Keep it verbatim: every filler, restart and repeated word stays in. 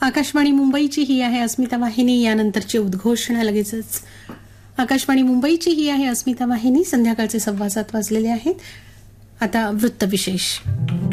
आकाशवाणी मुंबईची ही आहे अस्मिता वाहिनी. यानंतरची उद्घोषणा लगेचच. आकाशवाणी मुंबईची ही आहे अस्मिता वाहिनी. संध्याकाळचे सव्वा सात वाजलेले आहेत. आता वृत्तविशेष.